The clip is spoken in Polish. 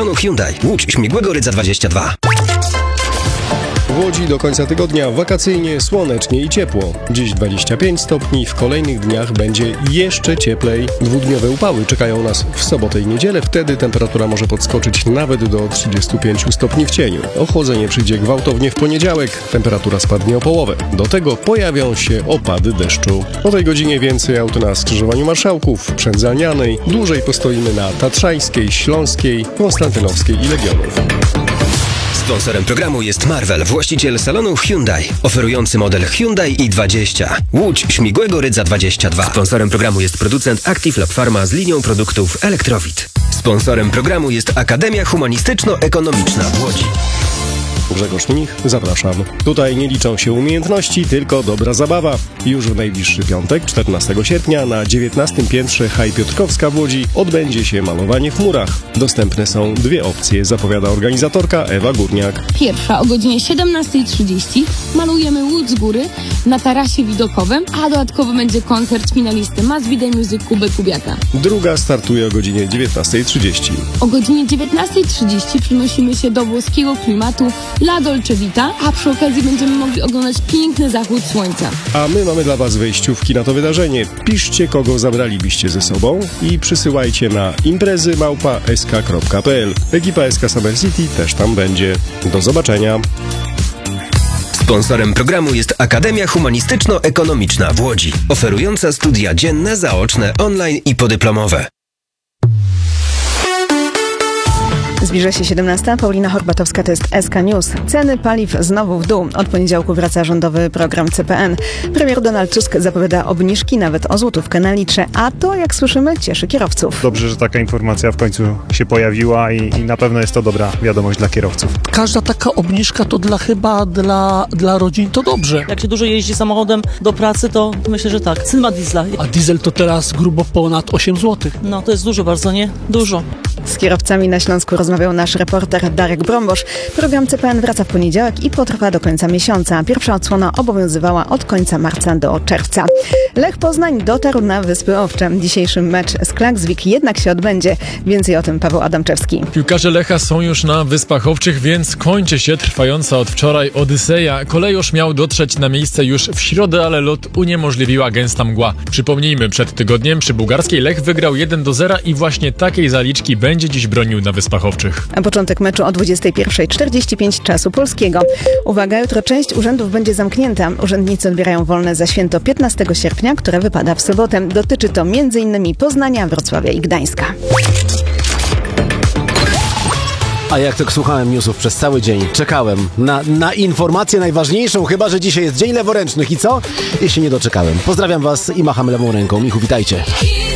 salonu Hyundai. Łódź Śmigłego Rydza 22. W Łodzi do końca tygodnia wakacyjnie, słonecznie i ciepło. Dziś 25 stopni, w kolejnych dniach będzie jeszcze cieplej. Dwudniowe upały czekają nas w sobotę i niedzielę, wtedy temperatura może podskoczyć nawet do 35 stopni w cieniu. Ochłodzenie przyjdzie gwałtownie w poniedziałek, temperatura spadnie o połowę. Do tego pojawią się opady deszczu. O tej godzinie więcej aut na skrzyżowaniu Marszałków, Przędzalnianej, dłużej postoimy na Tatrzańskiej, Śląskiej, Konstantynowskiej i Legionów. Sponsorem programu jest Marvel, właściciel salonu Hyundai, oferujący model Hyundai i20. Łódź Śmigłego Rydza 22. Sponsorem programu jest producent Active Lab Pharma z linią produktów Elektrowit. Sponsorem programu jest Akademia Humanistyczno-Ekonomiczna w Łodzi. Grzegorz Mnich, zapraszam. Tutaj nie liczą się umiejętności, tylko dobra zabawa. Już w najbliższy piątek, 14 sierpnia, na 19. piętrze Haj Piotrkowska w Łodzi odbędzie się malowanie w chmurach. Dostępne są dwie opcje, zapowiada organizatorka Ewa Górniak. Pierwsza o godzinie 17:30 malujemy Łódź z góry na tarasie widokowym, a dodatkowo będzie koncert finalisty Mass Video Music Kuby Kubiaka. Druga startuje o godzinie 19:30. O godzinie 19:30 przenosimy się do włoskiego klimatu La Dolce Vita, a przy okazji będziemy mogli oglądać piękny zachód słońca. A my mamy dla Was wejściówki na to wydarzenie. Piszcie, kogo zabralibyście ze sobą i przysyłajcie na imprezy@sk.pl. Ekipa SK Summer City też tam będzie. Do zobaczenia. Sponsorem programu jest Akademia Humanistyczno-Ekonomiczna w Łodzi, oferująca studia dzienne, zaoczne, online i podyplomowe. Zbliża się 17. Paulina Horbatowska, to jest SK News. Ceny paliw znowu w dół. Od poniedziałku wraca rządowy program CPN. Premier Donald Tusk zapowiada obniżki nawet o złotówkę na litrze, a to, jak słyszymy, cieszy kierowców. Dobrze, że taka informacja w końcu się pojawiła i na pewno jest to dobra wiadomość dla kierowców. Każda taka obniżka to dla rodzin to dobrze. Jak się dużo jeździ samochodem do pracy, to myślę, że tak. Cena diesla. A diesel to teraz grubo ponad 8 zł. No to jest dużo bardzo, nie? Dużo. Z kierowcami na Śląsku rozmawiał nasz reporter Darek Brombosz. Program CPN wraca w poniedziałek i potrwa do końca miesiąca. Pierwsza odsłona obowiązywała od końca marca do czerwca. Lech Poznań dotarł na Wyspy Owcze. Dzisiejszy mecz z Klaksvik jednak się odbędzie. Więcej o tym Paweł Adamczewski. Piłkarze Lecha są już na Wyspach Owczych, więc kończy się trwająca od wczoraj odyseja. Kolejorz miał dotrzeć na miejsce już w środę, ale lot uniemożliwiła gęsta mgła. Przypomnijmy, przed tygodniem przy bułgarskiej Lech wygrał 1-0 i właśnie takiej zaliczki będzie dziś bronił na Wyspach Owczych. Początek meczu o 21:45 czasu polskiego. Uwaga, jutro część urzędów będzie zamknięta. Urzędnicy odbierają wolne za święto 15 sierpnia, które wypada w sobotę. Dotyczy to m.in. Poznania, Wrocławia i Gdańska. A jak tak słuchałem newsów przez cały dzień, czekałem na informację najważniejszą, chyba że dzisiaj jest Dzień Leworęcznych i co? I się nie doczekałem. Pozdrawiam Was i macham lewą ręką. Michu, witajcie.